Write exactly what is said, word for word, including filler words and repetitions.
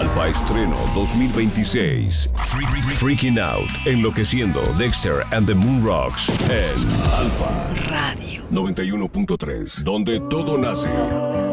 Alpha Estreno dos mil veintiséis. Freaking Out, Enloqueciendo, Dexter and the Moon Rocks en Alpha Radio noventa y uno punto tres, donde todo nace.